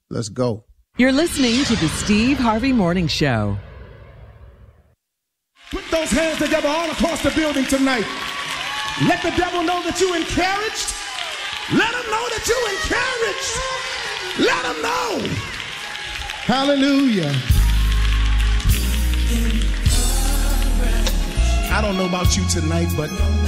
Let's go. You're listening to the Steve Harvey Morning Show. Put those hands together all across the building tonight. Let the devil know that you're encouraged. Let him know that you're encouraged. Let him know. Hallelujah. I don't know about you tonight, but